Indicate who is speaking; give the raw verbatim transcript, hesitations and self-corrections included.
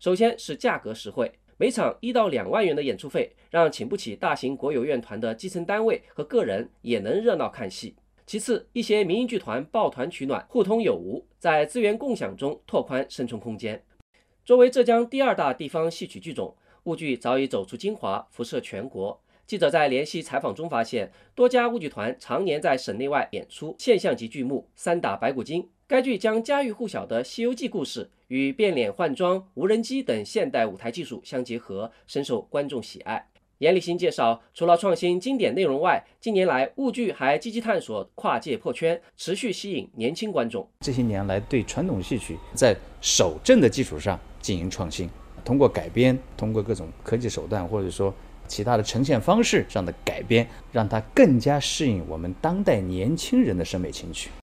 Speaker 1: 首先是价格实惠，每场一到两万元的演出费，让请不起大型国有院团的基层单位和个人也能热闹看戏。其次，一些民营剧团抱团取暖，互通有无，在资源共享中拓宽生存空间。作为浙江第二大地方戏曲剧种，沪剧早已走出金华，辐射全国。记者在联系采访中发现，多家沪剧团常年在省内外演出现象级剧目《三打白骨精》。该剧将家喻户晓的《西游记》故事与变脸换装、无人机等现代舞台技术相结合，深受观众喜爱。严立新介绍，除了创新经典内容外，近年来沪剧还积极探索跨界破圈，持续吸引年轻观众。
Speaker 2: 这些年来，对传统戏曲在守正的基础上进行创新，通过改编，通过各种科技手段，或者说其他的呈现方式上的改编，让它更加适应我们当代年轻人的审美情趣。